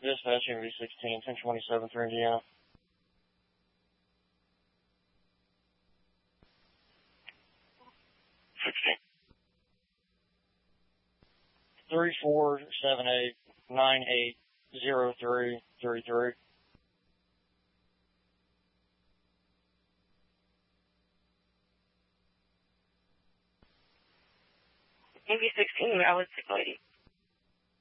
dispatch, MV16, 1027 through Indiana. 3478980333. MV16, Alice 680.